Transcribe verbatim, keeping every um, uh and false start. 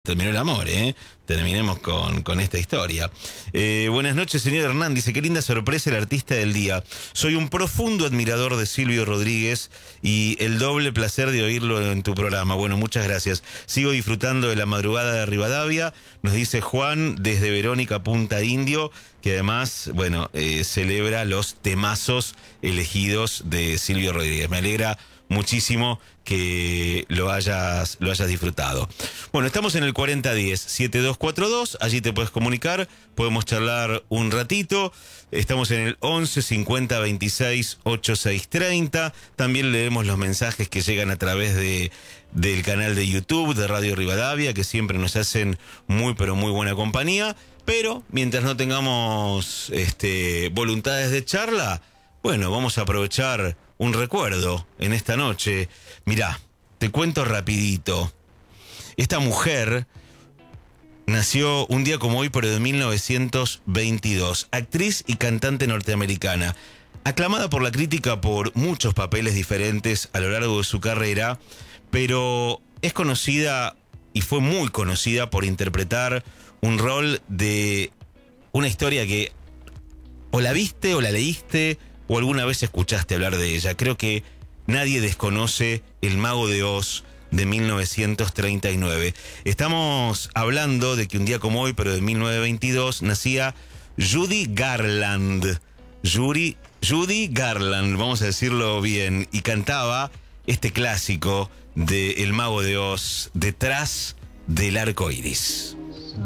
Terminó el amor, ¿eh? Terminemos con, con esta historia. Eh, buenas noches, señor Hernán. Dice, qué linda sorpresa el artista del día. Soy un profundo admirador de Silvio Rodríguez y el doble placer de oírlo en tu programa. Bueno, muchas gracias. Sigo disfrutando de la madrugada de Rivadavia. Nos dice Juan desde Verónica Punta Indio, que además, bueno, eh, celebra los temazos elegidos de Silvio Rodríguez. Me alegra muchísimo que lo hayas, lo hayas disfrutado. Bueno, estamos en el cuarenta diez, siete dos cuatro dos, allí te puedes comunicar, podemos charlar un ratito. Estamos en el once cincuenta veintiséis ochenta y seis treinta. También leemos los mensajes que llegan a través de del canal de YouTube de Radio Rivadavia, que siempre nos hacen muy pero muy buena compañía. Pero mientras no tengamos este, voluntades de charla, bueno, vamos a aprovechar un recuerdo en esta noche. Mirá, te cuento rapidito. Esta mujer nació un día como hoy, pero de mil novecientos veintidós. Actriz y cantante norteamericana. Aclamada por la crítica por muchos papeles diferentes a lo largo de su carrera, pero es conocida y fue muy conocida por interpretar un rol de una historia que o la viste o la leíste o alguna vez escuchaste hablar de ella. Creo que nadie desconoce El Mago de Oz de mil novecientos treinta y nueve. Estamos hablando de que un día como hoy, pero de mil novecientos veintidós, nacía Judy Garland. Judy, Judy Garland, vamos a decirlo bien, y cantaba este clásico de El Mago de Oz, Detrás del Arco Iris.